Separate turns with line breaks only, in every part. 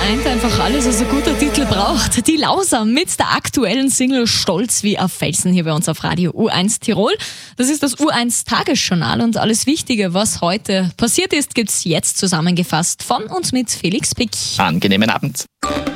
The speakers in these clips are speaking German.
vereint einfach alles, was ein guter Titel braucht. Die Lauser mit der aktuellen Single Stolz wie auf Felsen hier bei uns auf Radio U1 Tirol. Das ist das U1 Tagesjournal und alles Wichtige, was heute passiert ist, gibt's jetzt zusammengefasst von und mit Felix Pick.
Angenehmen Abend.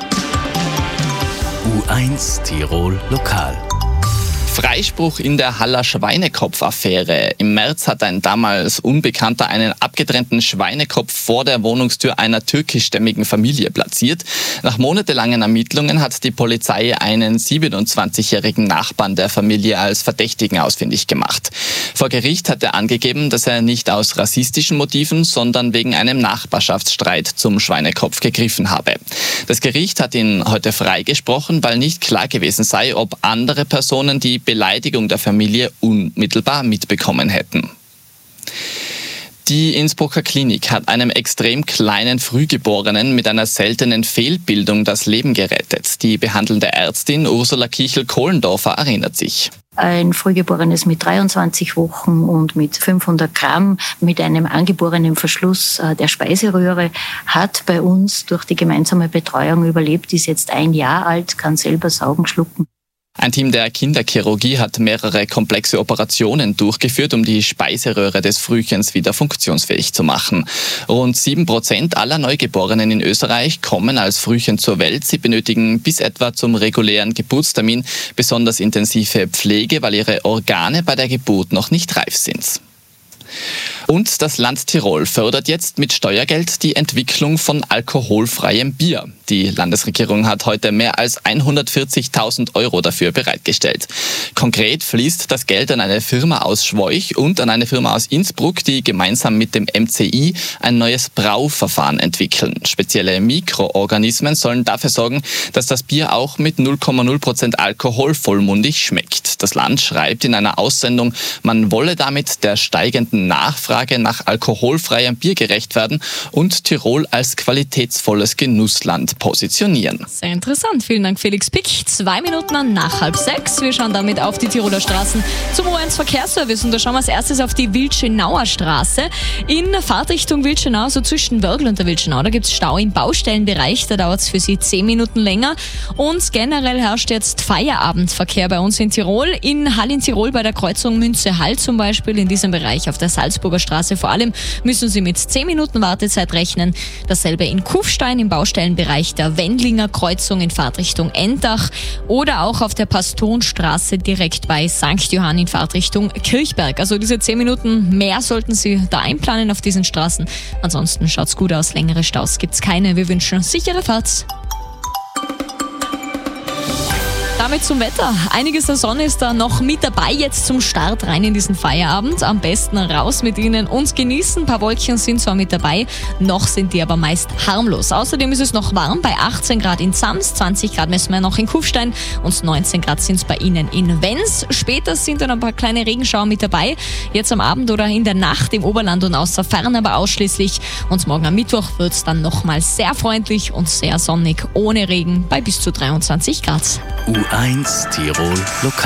U1 Tirol Lokal.
Freispruch in der Haller Schweinekopf-Affäre. Im März hat ein damals Unbekannter einen abgetrennten Schweinekopf vor der Wohnungstür einer türkischstämmigen Familie platziert. Nach monatelangen Ermittlungen hat die Polizei einen 27-jährigen Nachbarn der Familie als Verdächtigen ausfindig gemacht. Vor Gericht hat er angegeben, dass er nicht aus rassistischen Motiven, sondern wegen einem Nachbarschaftsstreit zum Schweinekopf gegriffen habe. Das Gericht hat ihn heute freigesprochen, weil nicht klar gewesen sei, ob andere Personen die Beleidigung der Familie unmittelbar mitbekommen hätten. Die Innsbrucker Klinik hat einem extrem kleinen Frühgeborenen mit einer seltenen Fehlbildung das Leben gerettet. Die behandelnde Ärztin Ursula Kichel-Kohlendorfer erinnert sich.
Ein Frühgeborenes mit 23 Wochen und mit 500 Gramm mit einem angeborenen Verschluss der Speiseröhre hat bei uns durch die gemeinsame Betreuung überlebt, ist jetzt 1 Jahr alt, kann selber saugen, schlucken.
Ein Team der Kinderchirurgie hat mehrere komplexe Operationen durchgeführt, um die Speiseröhre des Frühchens wieder funktionsfähig zu machen. Rund 7% aller Neugeborenen in Österreich kommen als Frühchen zur Welt. Sie benötigen bis etwa zum regulären Geburtstermin besonders intensive Pflege, weil ihre Organe bei der Geburt noch nicht reif sind. Und das Land Tirol fördert jetzt mit Steuergeld die Entwicklung von alkoholfreiem Bier. Die Landesregierung hat heute mehr als 140.000 € dafür bereitgestellt. Konkret fließt das Geld an eine Firma aus Schwoich und an eine Firma aus Innsbruck, die gemeinsam mit dem MCI ein neues Brauverfahren entwickeln. Spezielle Mikroorganismen sollen dafür sorgen, dass das Bier auch mit 0,0% Alkohol vollmundig schmeckt. Das Land schreibt in einer Aussendung, man wolle damit der steigenden Nachfrage nach alkoholfreiem Bier gerecht werden und Tirol als qualitätsvolles Genussland positionieren.
Sehr interessant. Vielen Dank, Felix Pick. 2 Minuten nach 5:30. Wir schauen damit auf die Tiroler Straßen zum U1 Verkehrsservice und da schauen wir als erstes auf die Wildschönauer Straße. In Fahrtrichtung Wildschönau, also zwischen Wörgl und der Wildschönau, da gibt es Stau im Baustellenbereich. Da dauert es für Sie 10 Minuten länger. Und generell herrscht jetzt Feierabendverkehr bei uns in Tirol. In Hall in Tirol bei der Kreuzung Münze-Hall zum Beispiel, in diesem Bereich auf der Salzburger Straße vor allem, müssen Sie mit 10 Minuten Wartezeit rechnen. Dasselbe in Kufstein im Baustellenbereich der Wendlinger Kreuzung in Fahrtrichtung Entach oder auch auf der Pastonstraße direkt bei St. Johann in Fahrtrichtung Kirchberg. Also diese 10 Minuten mehr sollten Sie da einplanen auf diesen Straßen. Ansonsten schaut's gut aus, längere Staus gibt's keine. Wir wünschen sichere Fahrt. Damit zum Wetter. Einiges der Sonne ist da noch mit dabei jetzt zum Start rein in diesen Feierabend. Am besten raus mit Ihnen und genießen. Ein paar Wolkchen sind zwar mit dabei, noch sind die aber meist harmlos. Außerdem ist es noch warm bei 18 Grad in Zams, 20 Grad messen wir noch in Kufstein und 19 Grad sind es bei Ihnen in Wenns. Später sind dann ein paar kleine Regenschauer mit dabei. Jetzt am Abend oder in der Nacht im Oberland und außer Fern aber ausschließlich. Und morgen am Mittwoch wird es dann nochmal sehr freundlich und sehr sonnig ohne Regen bei bis zu 23 Grad.
U1 Tirol Lokal.